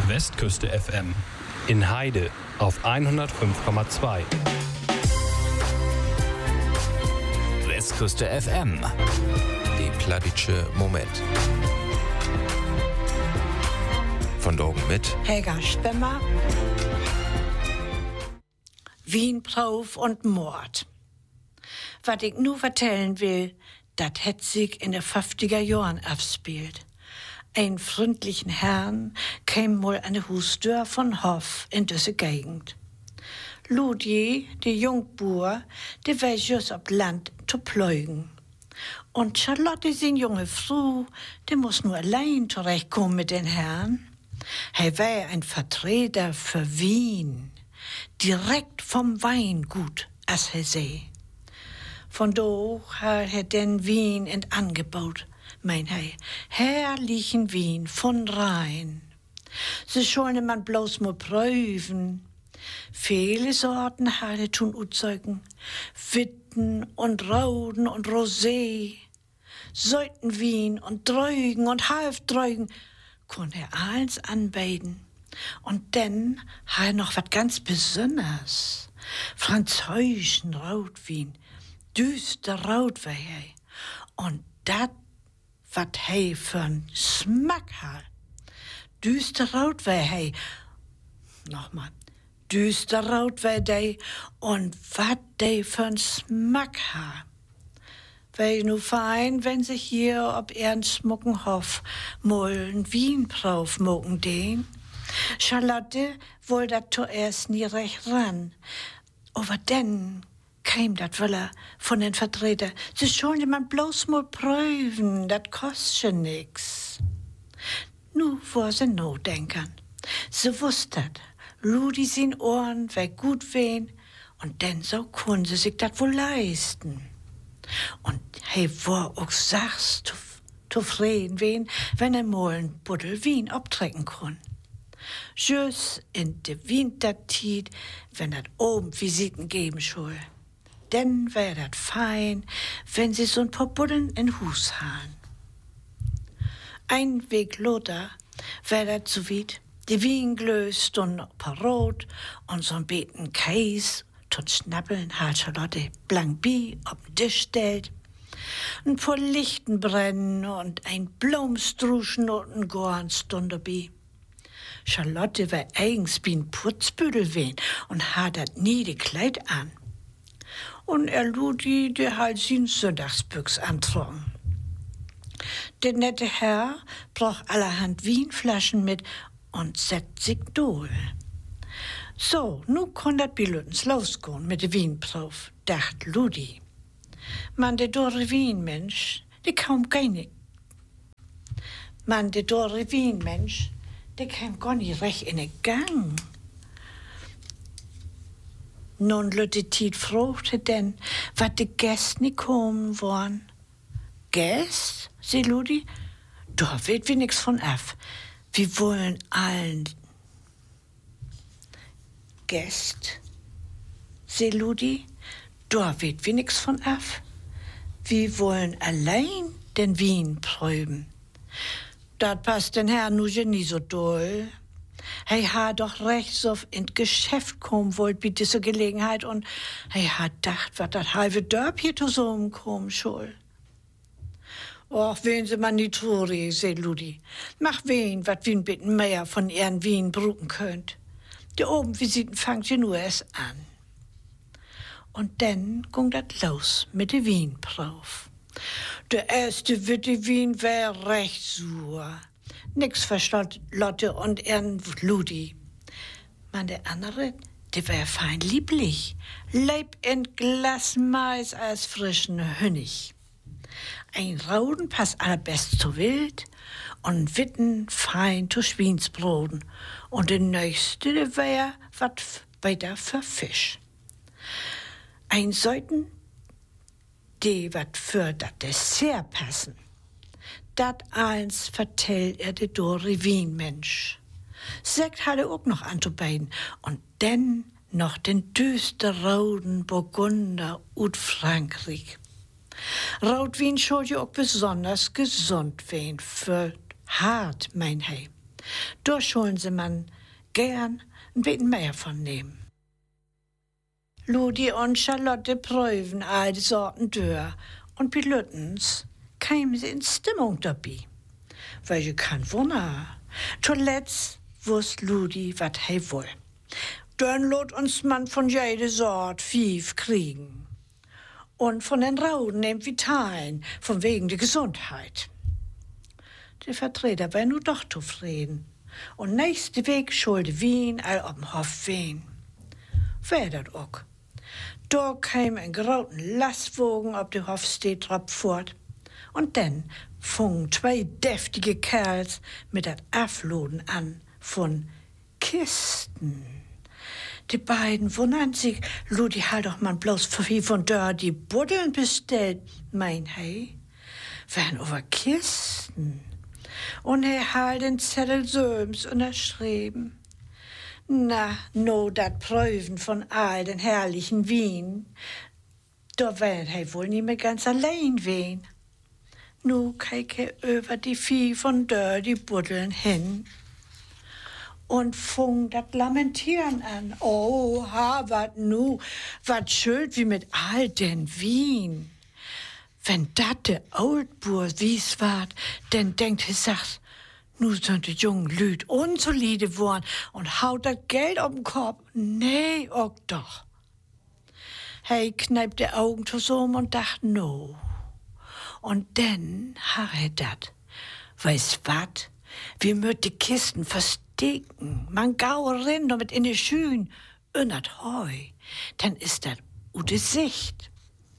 Westküste FM. In Heide auf 105,2. Westküste FM. Die Plattitsche Moment. Von Dorgen mit Helga Spemmer. Wien, Prauf und Mord. Was ich nu vertellen will, dat het sich in der 50er Jahren abspielt. Ein freundlichen Herrn käm mal an de Hustür von Hof in diese Gegend. Ludje, die Jungbuhr, die war just ob Land zu pleugen. Und Charlotte, sin junge Frau, die muss nur allein zurechtkommen mit den Herrn. Er war ein Vertreter für Wien, direkt vom Weingut, as er sei. Von do hat er den Wien in Angebot, mein Herr, herrlichen Wien von Rhein. Sie sollen man bloß mal prüfen. Viele Sorten hat er tun uzeugen, Witten und Rauden und Rosé, Säutenwien und Dreugen und Halfdreugen, kon er alles anbeiden. Und dann hat er noch was ganz Besonderes, französischen Rotwein, düster Rot war er. Und dat, wat er für'n Smack hat. Düster Rot war er. Nochmal. Düster Rot war der. Und wat der für'n Smack hat. Wär nu fein, wenn sich hier ob Ernst Muckenhoff mollen Wien drauf mucken den. Charlotte woll dat zuerst nie recht ran. Aber denn käm dat Wöller von den Vertreter. Sie sollen man bloß mal prüfen, dat kostet nix. Nu war sie no denkern. Sie wusst dat. Ludi sin Ohren wär gut wen und denn so kun sie sich dat wohl leisten. Und he war auch sachs zufrieden wen, wenn er mal ein Buddel Wien abtrecken kon. Just in de Wintertied, wenn dat oben Visiten geben soll. Denn wär dat fein, wenn sie so ein paar Buddeln in Hus haben. Ein Weg Lothar wär dat zu weit. Die Wienglös stunden parot und so'n beten Käse tot Schnappeln hat Charlotte Blankbi auf den Tisch stellt. Ein paar Lichten brennen und ein Blomstruschen und ein Gorn stund dabei. Charlotte war eigens wie ein Putzbüdel wen und hat dat nie de Kleid an. Und Ludi, der halt sin Sonntagsbüchs antrocken. Der nette Herr brauch allerhand Wienflaschen mit und setzt sich dohl. So, nu kon dat Bilutens losgehen mit de Wienprof, dacht Ludi. Man, de dorre Wienmensch, die kaum keine. Man, de dorre Wienmensch, der kam gar nicht recht in den Gang. Nun Lütte Tiet fragte denn, wat de Gäste nicht kommen wollen. Gäste, sie Ludi? Da wird wir nix von af. Wir wollen allen Gäste, sie Ludi? Da wird wir nix von af. Wir wollen allein den Wien prüben. Dat passt den Herrn nu nie so doll. Er hat doch recht so ins Geschäft kommen wollt bei dieser Gelegenheit und er hat gedacht, was dat halbe Dörp hier zusammenkommen soll. Och, wen sie man nicht traurig, sagt Ludi. Mach wen, wat Wien bitten mehr von ihren Wien bruken könnt. Die oben Visiten fangt ihr nur erst an. Und dann ging dat los mit de Wienprof. Der erste Witte Wien wär recht sur. Nix verstand Lotte und ihren Ludi. Man, der andere, der wär fein lieblich. Leib in Glas Mais als frischen Honig. Ein Rauden passt allerbest zu Wild und Witten fein zu Schweinsbroden. Und der nächste, der wär wat weiter für Fisch. Ein Säuten, die wat für dat Dessert passen. Dat eins vertellt de Dore Wienmensch. Sekt hat auch noch anzubeiden und dann noch den düsterroten Burgunder ut Frankreich. Rotwein soll ja auch besonders gesund werden für hart, mein Hei. Da sollen sie man gern ein bisschen mehr von nehmen. Ludi und Charlotte prüfen all die Sorten durch und bei Lüttens kämen sie in Stimmung dabei. Welche kein Wunder. Zuletzt wusst Ludi, wat er will. Dann lot uns man von jede Sort 5 kriegen. Und von den Rauden nehmt Vitalen, von wegen der Gesundheit. Der Vertreter war nur doch zufrieden. Und nächste Weg schulde Wien all ob'n Hof wehen. Wär dat auch. Da kam ein großen Lastwagen ob die Hofsteetrop fort. Und dann fungen 2 deftige Kerls mit dat Afloden an von Kisten. Die beiden wundern sich, Ludi halt doch man bloß für von da die Buddeln bestellt, mein hey. Wären über Kisten. Und halt den Zettel söms unterschrieben. Na, no dat Prüfen von all den herrlichen Wien. Da wären wohl nie mehr ganz allein wehen. Nu keke über die Vieh von da die Buddeln hin. Und fung dat Lamentieren an. Oh, wat nu, wat schuld wie mit all den Wien. Wenn dat de Oldboer wies ward, denn denkt sagt, nu sind die jungen Lüd unsolide worden und haut dat Geld ob'n Kopf. Nee, auch doch. Hey kneipt die Augen zusammen und dacht, no. Und denn har er dat. Weißt wat? Wir möt die Kisten verstecken. Man gau rin damit in die Schühen. Unnert heu. Dann ist dat ute Sicht.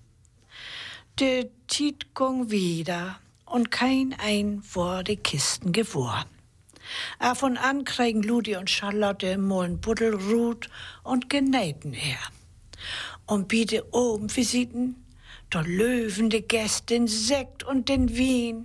De Tiet ging wieder und kein ein war die Kisten geworden. Von an kriegen Ludi und Charlotte mollen Buddelrut und genähten her. Und biete oben Visiten, da löwen die Gäste den Sekt und den Wien.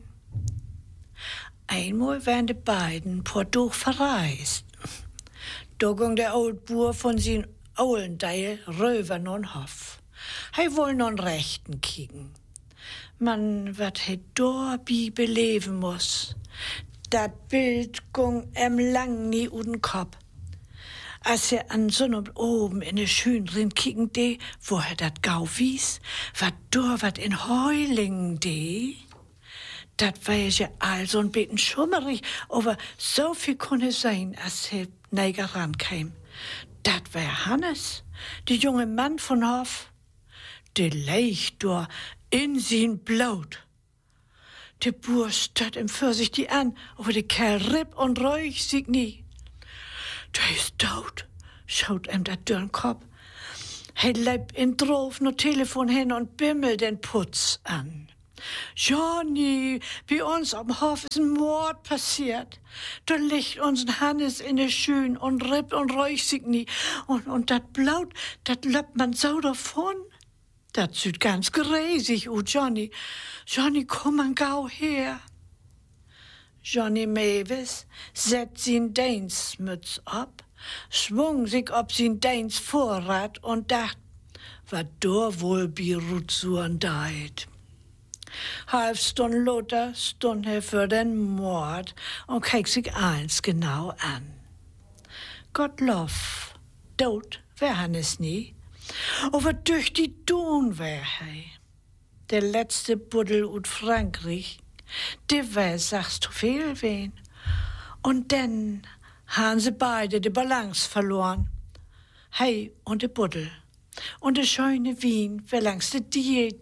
Einmal wären die beiden por durch verreist. Da ging der Oldboer von sin Aulendeil röver non Hof. Hei woll non Rechten kicken. Man, wat he dorbi beleben muss, dat Bild ging lang nie uden Kopf. Als er an Sonn oben in de Schün drin kicken de, wo er dat gau wies, wat dor wat in Heulingen de, dat war ja also ein bisschen schummerig, aber so viel konnte sein, als er näher rankam. Dat war Hannes, der junge Mann von Hof, der leicht dor in sin Blut. Der Bur stöt ihm für sich die an, aber der Kerl ripp und räuch sich nie. Der ist tot, schaut ihm dat dürren Kopf. Er lebt in Drof nur Telefon hin und bimmelt den Putz an. Johnny, bei uns am Hof ist ein Mord passiert. Da liegt uns'n Hannes in der Schün und rippt und räuch sich nie. Und dat Blut, dat löppt man so davon. Dat sieht ganz gräsig aus, Johnny. Johnny, komm man gau her. Johnny Mewis setzt sin Deinsmütz ab, schwung sich ob sin Deins Vorrat und dacht, wat do wohl bi Rutsuren deit. Halb Stund Lothar stund er für den Mord und krieg sich eins genau an. Gottlob, tot wär Hannes nie, aber durch die Dun wär hei. Der letzte Buddel ut Frankreich, der wär, sagst du viel wen. Und dann han sie beide die Balance verloren. Hei und de Buddel. Und de schöne Wien wär langs de Diät.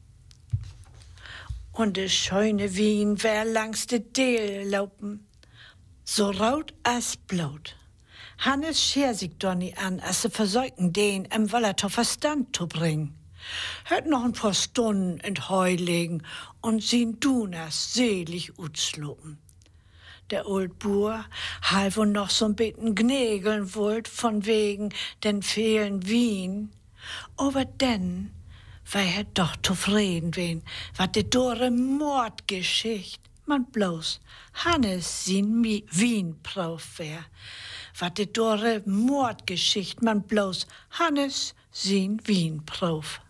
Und de schöne Wien wär langs de Deel laufen. So raut as Blut. Hannes scher sich doch nie an, als sie versäugen den im Wallertor Verstand zu bringen. Hört noch ein paar Stunden in Heu legen und sin Dunas selig utsluppen. Der Oldboer half und noch so'n bisschen gnägeln wollt von wegen den fehlen Wien. Aber denn war er doch zufrieden wen, wat de dore Mordgeschicht, man bloß Hannes sin Wien brauf wär. Wat de dore Mordgeschicht, man bloß Hannes sin Wien brauf.